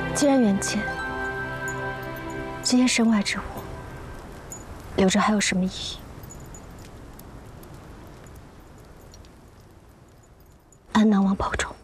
既然远见，这些身外之物留着还有什么意义？安南王保重。